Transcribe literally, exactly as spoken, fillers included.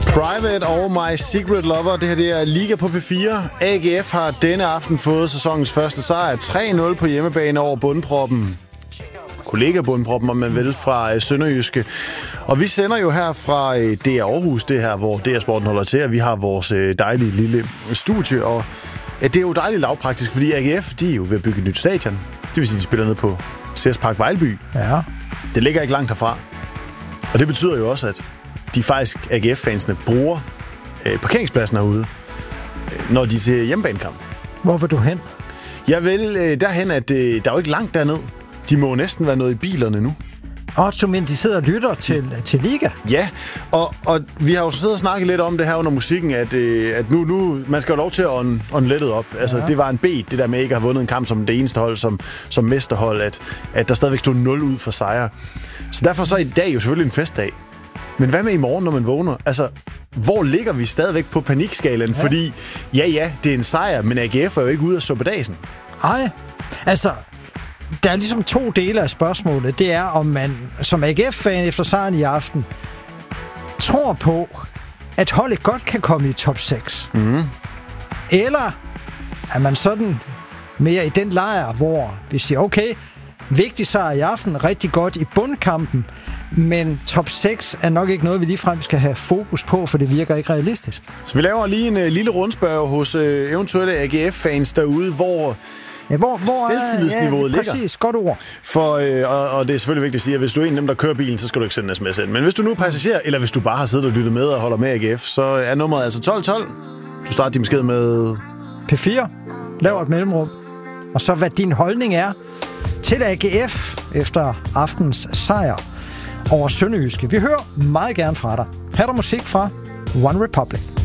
Private og My Secret Lover. Det her det er Liga på P fire. A G F har denne aften fået sæsonens første sejr. tre nul på hjemmebane over Bundproppen. Kollega Bundproppen, om man vil, fra Sønderjyske. Og vi sender jo her fra D R Aarhus, det her, hvor D R Sporten holder til. Vi har vores dejlige lille studie, og det er jo dejligt lavpraktisk, fordi A G F, de er jo ved at bygge et nyt stadion. Det vil sige, de spiller ned på Sears Park Vejlby. Ja. Det ligger ikke langt herfra. Og det betyder jo også, at de faktisk A G F-fansene bruger øh, parkeringspladsen herude, øh, når de er til hjemmebanekamp. Hvor vil du hen? Jeg vil øh, derhen, at øh, der er jo ikke langt derned. De må næsten være noget i bilerne nu. Og så men de sidder og lytter til, til Liga. Ja, og, og vi har jo siddet og snakket lidt om det her under musikken, at, øh, at nu, nu, man skal jo lov til at on, on lettet op. Altså, ja. Det var en bed, det der med ikke at have vundet en kamp som det eneste hold, som, som mesterhold, at, at der stadigvæk stod nul ud for sejre. Så derfor så er i dag jo selvfølgelig en festdag. Men hvad med i morgen, når man vågner? Altså, hvor ligger vi stadigvæk på panikskalaen? Ja. Fordi, ja, ja, det er en sejr, men A G F er jo ikke ude af suppedasen. Nej, altså, der er ligesom to dele af spørgsmålet. Det er, om man som A G F-fan efter sejren i aften tror på, at holdet godt kan komme i top seks. Mm. Eller er man sådan mere i den lejr, hvor vi siger, okay, vigtig sejr i aften, rigtig godt i bundkampen, men top seks er nok ikke noget, vi ligefrem skal have fokus på, for det virker ikke realistisk. Så vi laver lige en uh, lille rundspørg hos uh, eventuelle A G F-fans derude, hvor, ja, hvor, hvor selvtillidsniveauet ja, ligger. Præcis, godt ord. For, øh, og, og det er selvfølgelig vigtigt at sige, at hvis du er en af dem, der kører bilen, så skal du ikke sende en sms ind. Men hvis du nu er passager, eller hvis du bare har siddet og lyttet med og holder med A G F, så er nummeret altså tolv tolv. Du starter din besked med P fire, laver et mellemrum, og så hvad din holdning er til A G F efter aftens sejr over Sønderjyske. Vi hører meget gerne fra dig. Her er der musik fra One Republic.